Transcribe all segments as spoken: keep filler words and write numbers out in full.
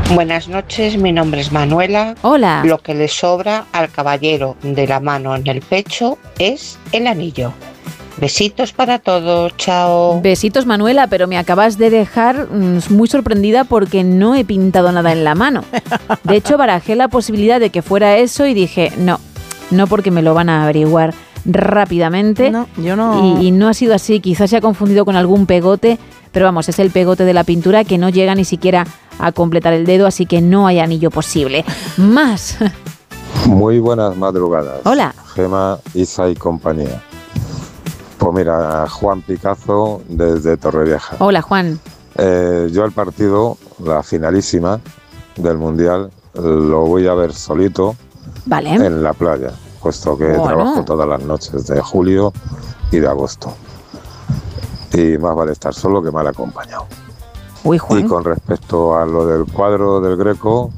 Buenas noches, mi nombre es Manuela. Hola. Lo que le sobra al caballero de la mano en el pecho es el anillo. Besitos para todos, chao. Besitos, Manuela, pero me acabas de dejar mmm, muy sorprendida porque no he pintado nada en la mano. De hecho, barajé la posibilidad de que fuera eso y dije, no, no porque me lo van a averiguar rápidamente. No, yo no. Y, y no ha sido así, quizás se ha confundido con algún pegote, pero vamos, es el pegote de la pintura que no llega ni siquiera a completar el dedo, así que no hay anillo posible. Más. Muy buenas madrugadas. Hola. Gema, Isa y compañía. Pues mira, Juan Picazo desde Torrevieja. Hola, Juan. Eh, yo el partido, la finalísima del Mundial, lo voy a ver solito. Vale. En la playa, puesto que bueno. trabajo todas las noches de julio y de agosto. Y más vale estar solo que mal acompañado. Uy, Juan. Y con respecto a lo del cuadro del Greco,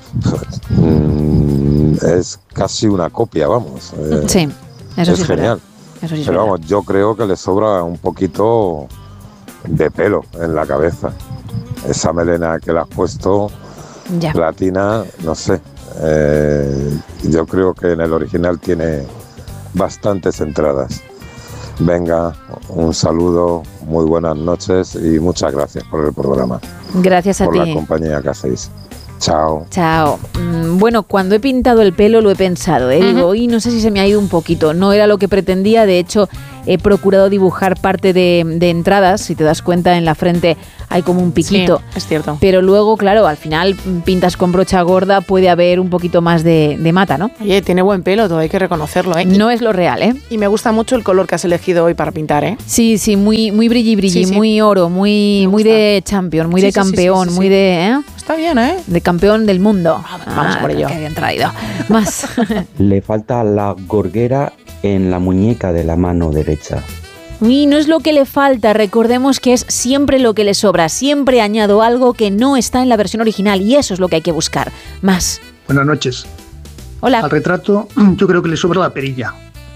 mmm, es casi una copia, vamos. Eh, sí, eso es sí es genial. Eso sí es Pero verdad. vamos, yo creo que le sobra un poquito de pelo en la cabeza. Esa melena que le has puesto, ya. platina, no sé. Eh, yo creo que en el original tiene bastantes entradas. Venga, un saludo, muy buenas noches y muchas gracias por el programa. Gracias a por ti. la compañía que hacéis. Chao. Chao. Mm, Bueno, cuando he pintado el pelo lo he pensado, ¿eh? Ujú. Digo, y no sé si se me ha ido un poquito. No era lo que pretendía, de hecho he procurado dibujar parte de, de entradas. Si te das cuenta, en la frente hay como un piquito. Sí, es cierto. Pero luego, claro, al final pintas con brocha gorda, puede haber un poquito más de, de mata, ¿no? Oye, tiene buen pelo, todo hay que reconocerlo, ¿eh? No es lo real, ¿eh? Y me gusta mucho el color que has elegido hoy para pintar, ¿eh? Sí, sí, muy, muy brilli brilli, Sí, sí. muy oro, muy, Me muy gusta. de champion, muy Sí, de sí, sí, sí, campeón, sí, sí. muy de, ¿eh? Está bien, ¿eh? de campeón del mundo. Vamos por ello. Qué bien traído. Más. Le falta la gorguera en la muñeca de la mano derecha. Y no es lo que le falta, recordemos que es siempre lo que le sobra. Siempre añado algo que no está en la versión original y eso es lo que hay que buscar. Más. Buenas noches. Hola. Al retrato yo creo que le sobra la perilla.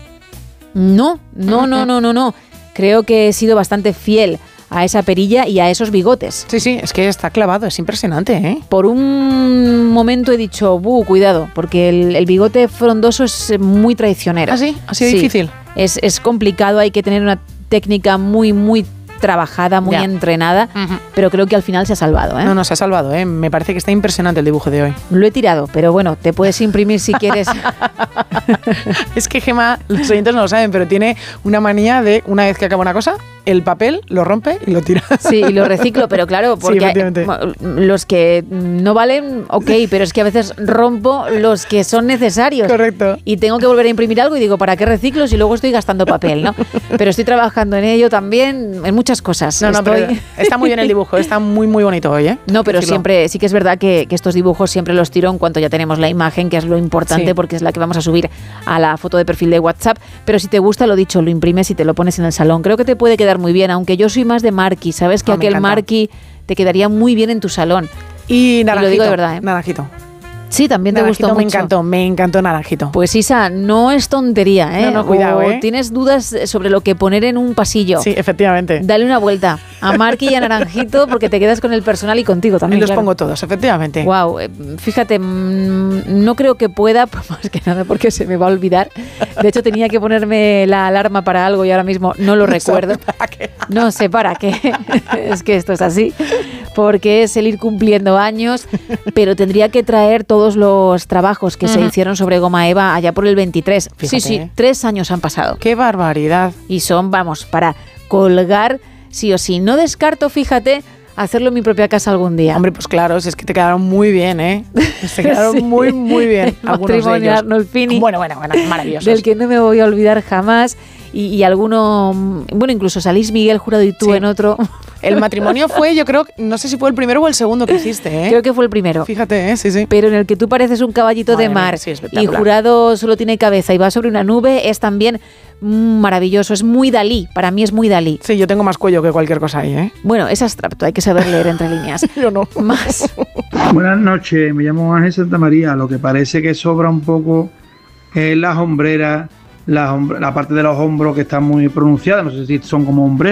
No, no, no, no, no, no. Creo que he sido bastante fiel a esa perilla y a esos bigotes. Sí, sí, es que está clavado, es impresionante, ¿eh? Por un momento he dicho, buh, cuidado, porque el, el bigote frondoso es muy traicionero. ¿Ah, sí? ¿Ha sido Sí. difícil? Es, es complicado, hay que tener una técnica muy, muy trabajada, muy Ya. entrenada, Ujú. pero creo que al final se ha salvado, ¿eh? No, no, se ha salvado, ¿eh? Me parece que está impresionante el dibujo de hoy. Lo he tirado, pero bueno, te puedes imprimir si quieres. Es que Gema, los oyentes no lo saben, pero tiene una manía de, una vez que acaba una cosa, el papel lo rompe y lo tira. Sí, y lo reciclo, pero claro, Sí, porque efectivamente. los que no valen, ok, pero es que a veces rompo los que son necesarios. Correcto. Y tengo que volver a imprimir algo y digo, ¿para qué reciclo si luego estoy gastando papel, no? Pero estoy trabajando en ello también, en muchas cosas. No, no, Estoy- pero está muy bien el dibujo, está muy, muy bonito hoy, ¿eh? No, pero Decirlo. siempre, sí que es verdad que, que estos dibujos siempre los tiro en cuanto ya tenemos la imagen, que es lo importante Sí. porque es la que vamos a subir a la foto de perfil de WhatsApp. Pero si te gusta, lo dicho, lo imprimes y te lo pones en el salón. Creo que te puede quedar muy bien, aunque yo soy más de marquee. Sabes que Ah, me aquel encanta. marquee te quedaría muy bien en tu salón. Y Y naranjito. lo digo de verdad, ¿eh? Naranjito. Sí, también te Naranjito gustó me mucho. encantó, me encantó naranjito. Pues Isa, no es tontería, ¿eh? No, no, cuidado, O ¿eh? tienes dudas sobre lo que poner en un pasillo. Sí, efectivamente. Dale una vuelta a Marquee y a Naranjito porque te quedas con el personal y contigo Y también. los claro. pongo todos, efectivamente. Wow, fíjate, mm, no creo que pueda, pues más que nada porque se me va a olvidar. De hecho, tenía que ponerme la alarma para algo y ahora mismo no lo recuerdo. ¿Para qué? No sé para qué. Es que esto es así. Porque es el ir cumpliendo años, pero tendría que traer todos los trabajos que se Ujú. hicieron sobre goma eva allá por el veintitrés. Fíjate, Sí, sí, ¿eh? tres años han pasado. ¡Qué barbaridad! Y son, vamos, para colgar sí o sí. No descarto, fíjate, hacerlo en mi propia casa algún día. Hombre, pues claro, si es que te quedaron muy bien, ¿eh? Te quedaron Sí. muy, muy bien. El algunos de matrimonio ellos. Arnolfini. Bueno, bueno, bueno, maravillosos. Del que no me voy a olvidar jamás. Y, y alguno, bueno, incluso salís Miguel Jurado y tú Sí. en otro. El matrimonio fue, yo creo, no sé si fue el primero o el segundo que hiciste, ¿eh? Creo que fue el primero. Fíjate, ¿eh? Sí, sí. Pero en el que tú pareces un caballito Madre de mía, mar sí, y espectacular. Jurado solo tiene cabeza y va sobre una nube, es también mm, maravilloso. Es muy Dalí, para mí es muy Dalí. Sí, yo tengo más cuello que cualquier cosa ahí, ¿eh? Bueno, es abstracto, hay que saber leer entre líneas. Yo no. Más. Buenas noches, me llamo Ángel Santa María. Lo que parece que sobra un poco es las hombreras, la, la parte de los hombros que está muy pronunciada. No sé si son como hombreras,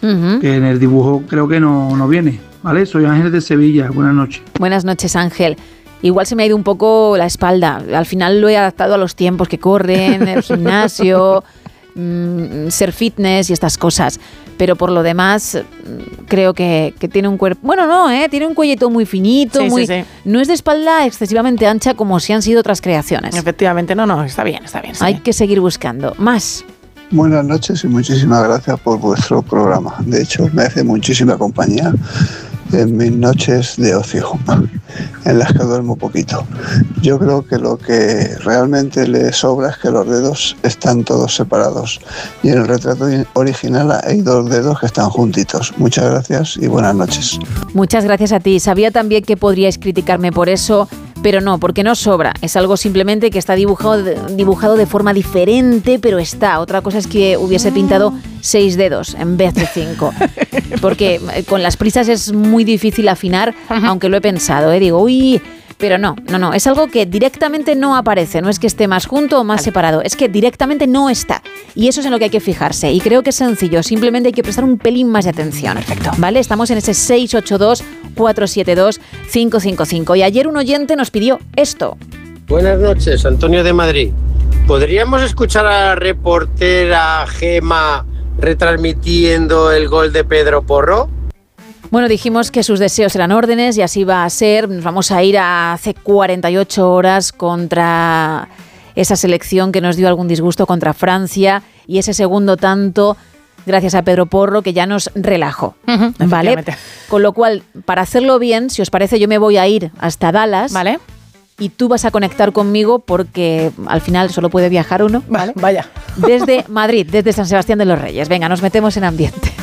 Uh-huh. Que en el dibujo creo que no, no viene, ¿vale? Soy Ángel de Sevilla, buenas noches. Buenas noches, Ángel. Igual se me ha ido un poco la espalda. Al final lo he adaptado a los tiempos que corren, el gimnasio, mmm, ser fitness y estas cosas. Pero por lo demás, creo que, que tiene un cuerpo... Bueno, no, ¿eh? Tiene un cuellito muy finito, Sí, muy... sí, sí. No es de espalda excesivamente ancha como si han sido otras creaciones. Efectivamente, no, no, está bien, está bien. Está Hay bien. que seguir buscando. Más. Buenas noches y muchísimas gracias por vuestro programa. De hecho, me hace muchísima compañía en mis noches de ocio, en las que duermo poquito. Yo creo que lo que realmente le sobra es que los dedos están todos separados y en el retrato original hay dos dedos que están juntitos. Muchas gracias y buenas noches. Muchas gracias a ti. Sabía también que podríais criticarme por eso, pero no, porque no sobra. Es algo simplemente que está dibujado de, dibujado de forma diferente, pero está. Otra cosa es que hubiese pintado seis dedos en vez de cinco. Porque con las prisas es muy difícil afinar, aunque lo he pensado, ¿eh? Digo, uy... Pero no, no, no, es algo que directamente no aparece, no es que esté más junto o más vale. separado, es que directamente no está. Y eso es en lo que hay que fijarse, y creo que es sencillo, simplemente hay que prestar un pelín más de atención. Perfecto. ¿Vale? Estamos en ese seis ocho dos, cuatro siete dos, cinco cinco cinco, y ayer un oyente nos pidió esto. Buenas noches, Antonio de Madrid. ¿Podríamos escuchar a la reportera Gema retransmitiendo el gol de Pedro Porro? Bueno, dijimos que sus deseos eran órdenes y así va a ser. Nos vamos a ir a hace cuarenta y ocho horas contra esa selección que nos dio algún disgusto contra Francia y ese segundo tanto gracias a Pedro Porro que ya nos relajó. Uh-huh, ¿vale? Con lo cual, para hacerlo bien, si os parece, yo me voy a ir hasta Dallas. ¿Vale? Y tú vas a conectar conmigo porque al final solo puede viajar uno. ¿Vale? Vaya. Desde Madrid, desde San Sebastián de los Reyes. Venga, nos metemos en ambiente.